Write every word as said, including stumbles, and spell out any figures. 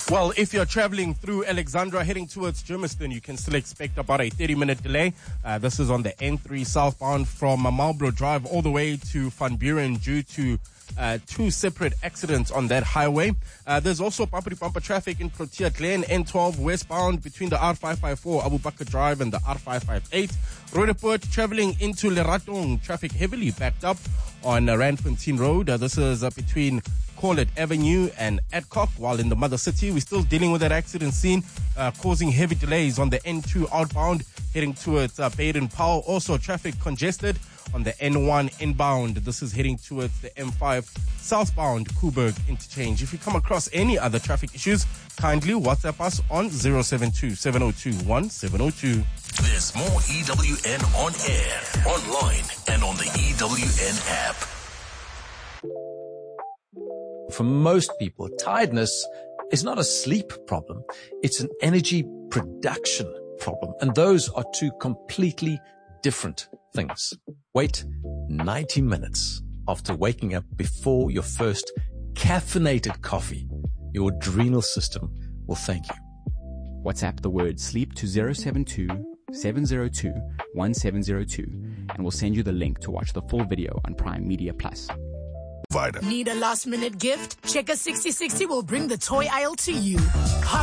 Well, if you're traveling through Alexandra heading towards Germiston, you can still expect about a thirty-minute delay. Uh, this is on the N three southbound from uh, Marlborough Drive all the way to Van Buren due to uh, two separate accidents on that highway. Uh, there's also bumper-to-bumper traffic in Protea Glen, N twelve westbound between the R five five four Abu Bakr Drive and the R five five eight. Roodepoort traveling into Leratong, traffic heavily backed up on uh, Randfontein Road. Uh, this is uh, between Corlett Avenue and Adcock, while in the mother city, we're still dealing with that accident scene, uh, causing heavy delays on the N two outbound, heading towards uh, Baden-Powell. Also, traffic congested on the N one inbound. This is heading towards the M five southbound Coburg interchange. If you come across any other traffic issues, kindly WhatsApp us on zero seven two, seven zero two, one seven zero two. There's more E W N on air, online, and on the E W N app. For most people, tiredness is not a sleep problem. It's an energy production problem. And those are two completely different things. Wait ninety minutes after waking up before your first caffeinated coffee. Your adrenal system will thank you. WhatsApp the word sleep to zero seven two, seven zero two, one seven zero two and we'll send you the link to watch the full video on Prime Media Plus. Need a last minute gift? Checker sixty sixty will bring the toy aisle to you.